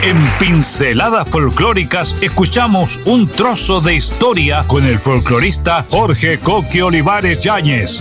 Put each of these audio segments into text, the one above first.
En Pinceladas Folclóricas escuchamos un trozo de historia con el folclorista Jorge Coqui Olivares Yáñez.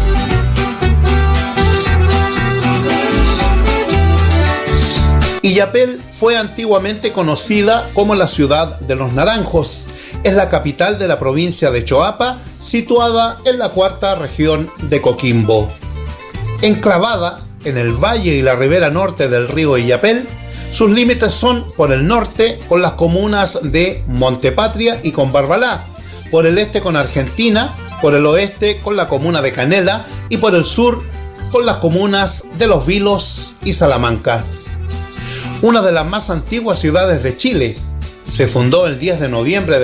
Illapel fue antiguamente conocida como la ciudad de los naranjos. Es la capital de la provincia de Choapa, situada en la cuarta región de Coquimbo. Enclavada en el valle y la ribera norte del río Illapel, sus límites son por el norte con las comunas de Montepatria y con Barbalá, por el este con Argentina, por el oeste con la comuna de Canela y por el sur con las comunas de Los Vilos y Salamanca. Una de las más antiguas ciudades de Chile, se fundó el 10 de noviembre de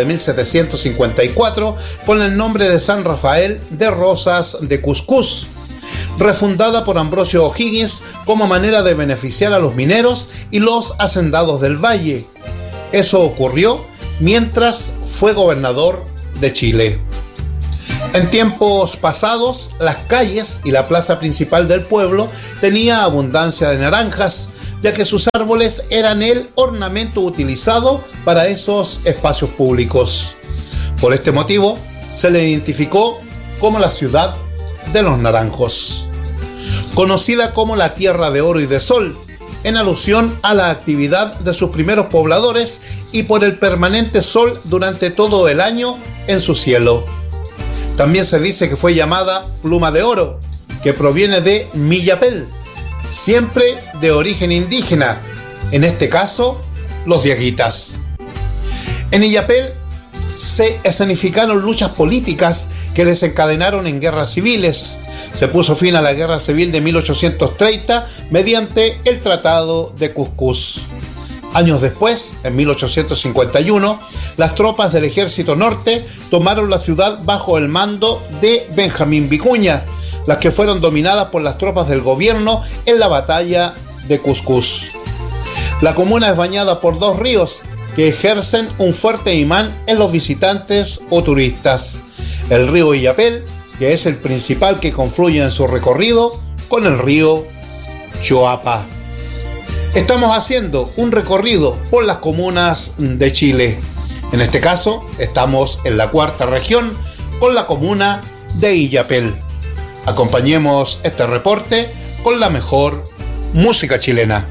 1754 con el nombre de San Rafael de Rosas de Cuscús, refundada por Ambrosio O'Higgins como manera de beneficiar a los mineros y los hacendados del valle. Eso ocurrió mientras fue gobernador de Chile. En tiempos pasados, las calles y la plaza principal del pueblo tenía abundancia de naranjas, ya que sus árboles eran el ornamento utilizado para esos espacios públicos. Por este motivo, se le identificó como la ciudad de los naranjos. Conocida como la Tierra de Oro y de Sol, en alusión a la actividad de sus primeros pobladores y por el permanente sol durante todo el año en su cielo. También se dice que fue llamada Pluma de Oro, que proviene de Millapel, siempre de origen indígena, en este caso, los diaguitas. En Illapel se escenificaron luchas políticas que desencadenaron en guerras civiles. Se puso fin a la guerra civil de 1830 mediante el Tratado de Cuscús. Años después, en 1851, las tropas del Ejército Norte tomaron la ciudad bajo el mando de Benjamín Vicuña, las que fueron dominadas por las tropas del gobierno en la batalla de Cuscús. La comuna es bañada por dos ríos que ejercen un fuerte imán en los visitantes o turistas. El río Illapel, que es el principal que confluye en su recorrido con el río Choapa. Estamos haciendo un recorrido por las comunas de Chile. En este caso, estamos en la cuarta región con la comuna de Illapel. Acompañemos este reporte con la mejor música chilena.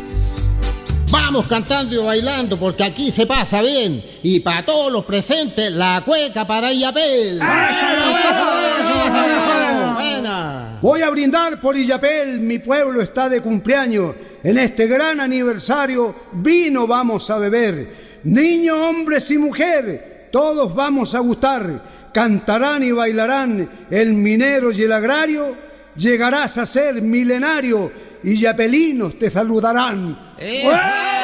Vamos cantando y bailando porque aquí se pasa bien. Y para todos los presentes, la cueca para Illapel. Buena. Voy a brindar por Illapel, mi pueblo está de cumpleaños. En este gran aniversario, vino vamos a beber. Niños, hombres y mujeres, todos vamos a gustar. Cantarán y bailarán el minero y el agrario. Llegarás a ser milenario y illapelinos te saludarán.